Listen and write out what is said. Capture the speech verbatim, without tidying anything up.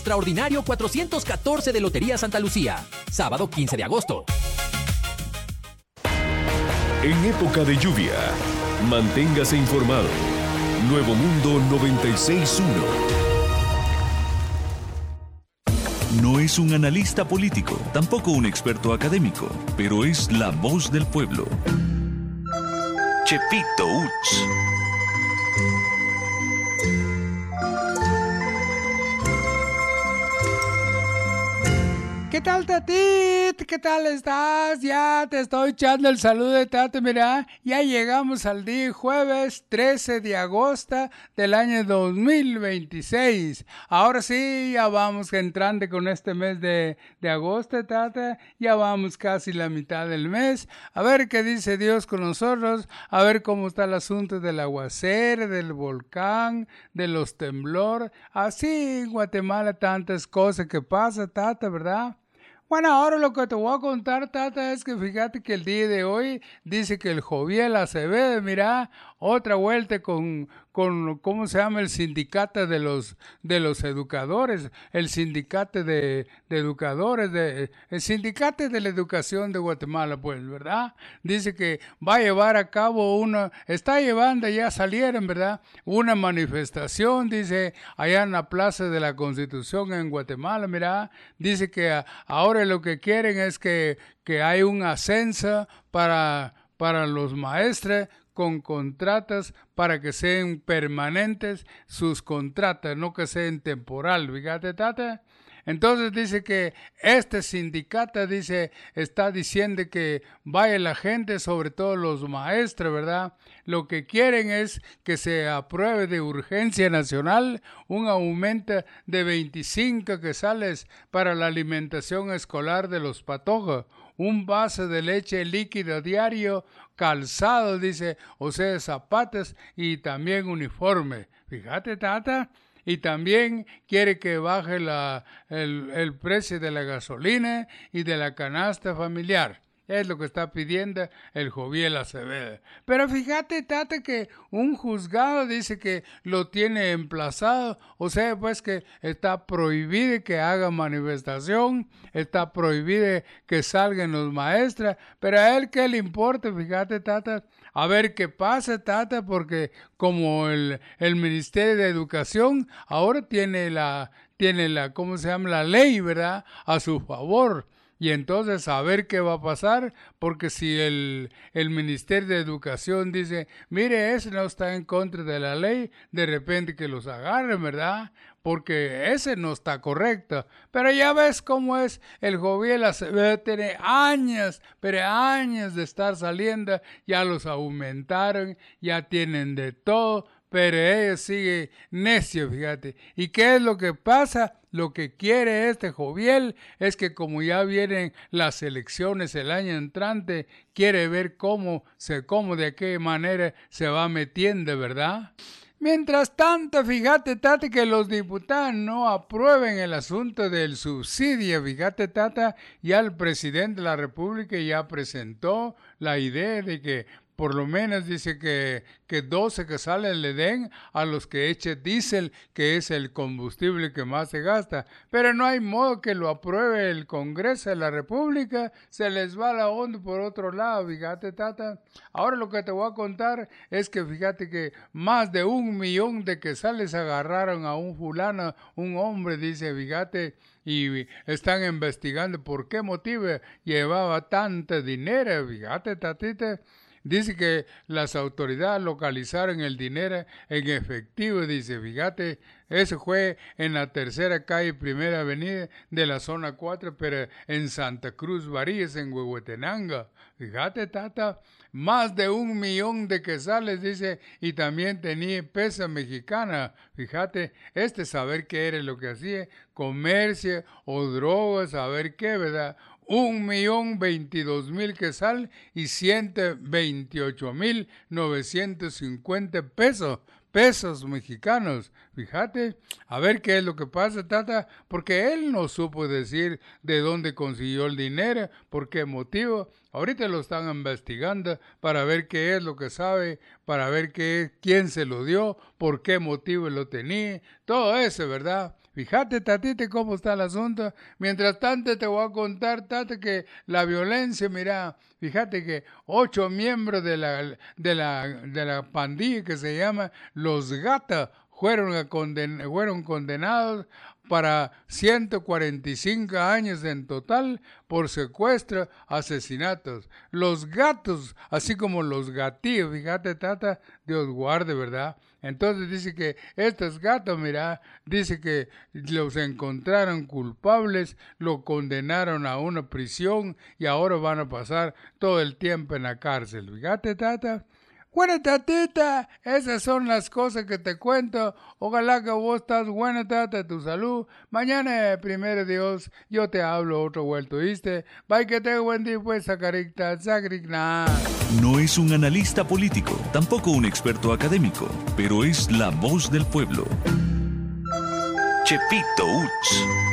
Extraordinario cuatrocientos catorce de Lotería Santa Lucía. Sábado quince de agosto. En época de lluvia, manténgase informado. Nuevo Mundo noventa y seis punto uno. No es un analista político, tampoco un experto académico, pero es la voz del pueblo. Chepito Uts. ¿Qué tal, Tatit? ¿Qué tal estás? Ya te estoy echando el saludo de Tate, mira, ya llegamos al día jueves trece de agosto del año dos mil veintiséis. Ahora sí, ya vamos entrando con este mes de, de agosto, Tate, ya vamos casi la mitad del mes. A ver qué dice Dios con nosotros, a ver cómo está el asunto del aguacero, del volcán, de los temblores. Así en Guatemala tantas cosas que pasan, Tate, ¿verdad? Bueno, ahora lo que te voy a contar, Tata, es que fíjate que el día de hoy dice que el Joviel Acevedo, mira, otra vuelta con, con, ¿cómo se llama? El sindicato de los, de los educadores, el sindicato de, de educadores, de, el sindicato de la educación de Guatemala, pues, ¿verdad? Dice que va a llevar a cabo una, está llevando, ya salieron, ¿verdad? Una manifestación, dice, allá en la Plaza de la Constitución en Guatemala, mira, dice que a, ahora lo que quieren es que, que hay un ascenso para, para los maestros con contratos para que sean permanentes sus contratos, no que sean temporal, fíjate, Tata. Entonces dice que este sindicato dice, está diciendo que vaya la gente, sobre todo los maestros, ¿verdad? Lo que quieren es que se apruebe de urgencia nacional un aumento de veinticinco quetzales para la alimentación escolar de los patojos, un vaso de leche líquida diario, calzado, dice, o sea, zapatos y también uniforme. Fíjate, Tata. Y también quiere que baje la, el, el precio de la gasolina y de la canasta familiar. Es lo que está pidiendo el Joviel Acevedo. Pero fíjate, Tata, que un juzgado dice que lo tiene emplazado. O sea, pues que está prohibido que haga manifestación. Está prohibido que salgan los maestros. Pero a él, ¿qué le importa? Fíjate, Tata. A ver qué pasa, Tata, porque como el, el Ministerio de Educación ahora tiene la, tiene la, ¿cómo se llama? La ley, ¿verdad? A su favor. Y entonces a ver qué va a pasar, porque si el, el Ministerio de Educación dice, mire, ese no está en contra de la ley, de repente que los agarren, ¿verdad? Porque ese no está correcto. Pero ya ves cómo es el Joviel Acevedo, tiene años, pero años de estar saliendo, ya los aumentaron, ya tienen de todo, pero ellos siguen necios, fíjate. ¿Y qué es lo que pasa? Lo que quiere este Joviel es que como ya vienen las elecciones el año entrante, quiere ver cómo se, cómo de qué manera se va metiendo, ¿verdad? Mientras tanto, fíjate, Tata, que los diputados no aprueben el asunto del subsidio. Fíjate, Tata, ya el presidente de la República ya presentó la idea de que por lo menos dice que, que doce quetzales le den a los que echen diésel, que es el combustible que más se gasta. Pero no hay modo que lo apruebe el Congreso de la República, se les va la onda por otro lado, fíjate, Tata. Ahora lo que te voy a contar es que fíjate que más de un millón de quetzales agarraron a un fulano, un hombre, dice, fíjate, y están investigando por qué motivo llevaba tanto dinero, fíjate, Tatita. Dice que las autoridades localizaron el dinero en efectivo, dice, fíjate, eso fue en la tercera calle, primera avenida de la zona cuatro, pero en Santa Cruz, Varillas, en Huehuetenango. Fíjate, Tata, más de un millón de quetzales, dice, y también tenía peso mexicana. Fíjate, este saber qué era lo que hacía, comercio o drogas, saber qué, ¿verdad? Un millón veintidós mil quetzal y ciento veintiocho mil novecientos cincuenta pesos, pesos mexicanos. Fíjate, a ver qué es lo que pasa, Tata, porque él no supo decir de dónde consiguió el dinero, por qué motivo. Ahorita lo están investigando para ver qué es lo que sabe, para ver qué, quién se lo dio, por qué motivo lo tenía, todo eso, ¿verdad? Fíjate, tatita, cómo está el asunto. Mientras tanto, te voy a contar, tata, que la violencia, mira, fíjate que ocho miembros de la, de la, de la pandilla que se llama Los Gatos fueron, conden, fueron condenados para ciento cuarenta y cinco años en total por secuestro, asesinatos. Los gatos, así como los gatillos, fíjate, tata, Dios guarde, ¿verdad? Entonces dice que estos gatos, mira, dice que los encontraron culpables, lo condenaron a una prisión y ahora van a pasar todo el tiempo en la cárcel. Fíjate, tata. Bueno, tatita, esas son las cosas que te cuento. Ojalá que vos estás buena, tata, tu salud. Mañana, primero Dios, yo te hablo otro vuelto, ¿viste? Bye, que te buen día, pues, sacaricta, sacaricna. No es un analista político, tampoco un experto académico, pero es la voz del pueblo. Chepito Uch.